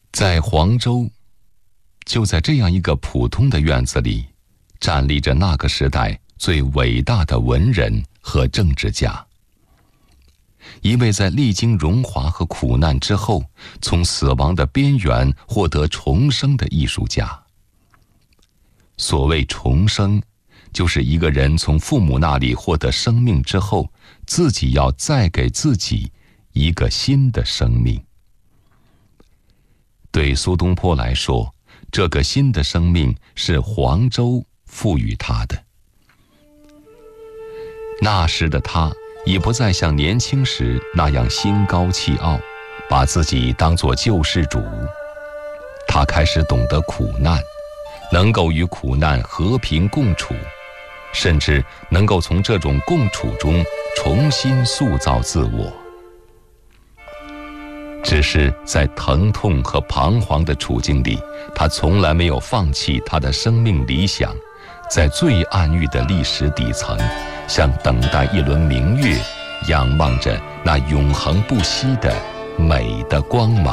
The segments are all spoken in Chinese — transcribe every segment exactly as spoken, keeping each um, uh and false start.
在黄州，就在这样一个普通的院子里，站立着那个时代最伟大的文人和政治家，一位在历经荣华和苦难之后，从死亡的边缘获得重生的艺术家。所谓重生，就是一个人从父母那里获得生命之后，自己要再给自己一个新的生命。对苏东坡来说，这个新的生命是黄州赋予他的。那时的他已不再像年轻时那样心高气傲，把自己当作救世主。他开始懂得苦难，能够与苦难和平共处，甚至能够从这种共处中重新塑造自我。只是在疼痛和彷徨的处境里，他从来没有放弃他的生命理想，在最暗郁的历史底层，像等待一轮明月，仰望着那永恒不息的美的光芒。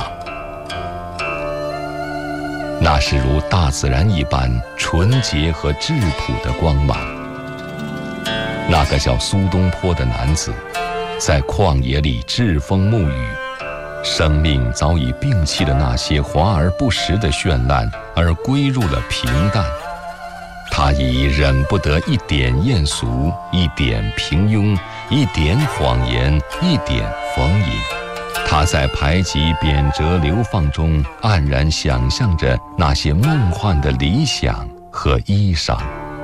那是如大自然一般纯洁和质朴的光芒。那个叫苏东坡的男子，在旷野里栉风沐雨，生命早已摒弃了那些华而不实的绚烂，而归入了平淡。他已忍不得一点艳俗，一点平庸，一点谎言，一点逢迎。他在排挤贬谪流放中，黯然想象着那些梦幻的理想和衣裳。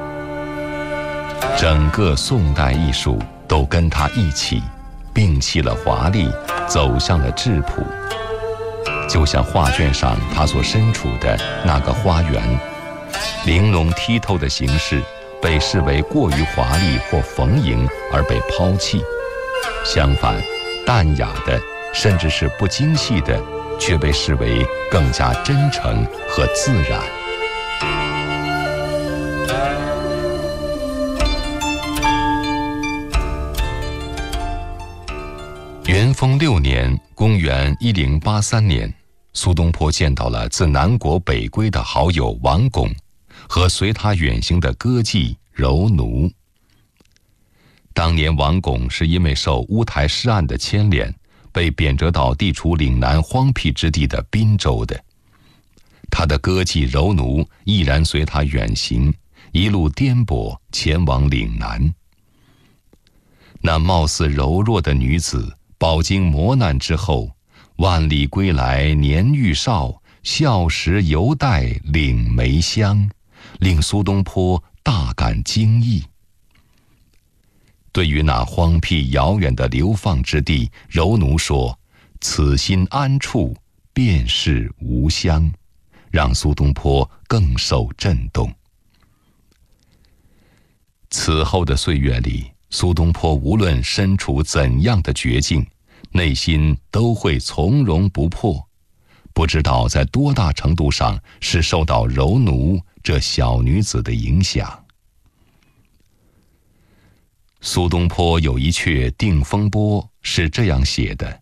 整个宋代艺术都跟他一起摒弃了华丽，走向了质朴。就像画卷上他所身处的那个花园，玲珑剔透的形式被视为过于华丽或逢迎而被抛弃，相反，淡雅的甚至是不精细的，却被视为更加真诚和自然。元丰六年，公元一零八三年，苏东坡见到了自南国北归的好友王巩和随他远行的歌妓柔奴。当年王巩是因为受乌台诗案的牵连，被贬谪到地处岭南荒僻之地的滨州的。他的歌妓柔奴毅然随他远行，一路颠簸前往岭南。那貌似柔弱的女子，饱经磨难之后，万里归来年愈少，笑时犹带岭梅香，令苏东坡大感惊异。对于那荒僻遥远的流放之地，柔奴说：“此心安处，便是吾乡”，让苏东坡更受震动。此后的岁月里，苏东坡无论身处怎样的绝境，内心都会从容不迫，不知道在多大程度上是受到柔奴这小女子的影响。苏东坡有一阙《定风波》是这样写的：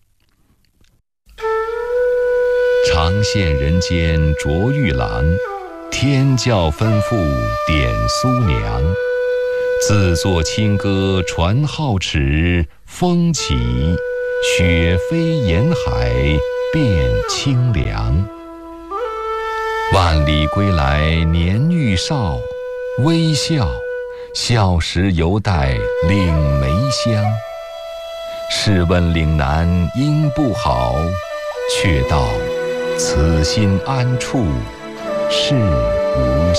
长羡人间卓玉郎，天教吩咐点苏娘。自作清歌传皓齿，风起雪飞沿海变清凉。万里归来年愈少，微笑笑时犹带岭梅香。试问岭南应不好，却道此心安处是吾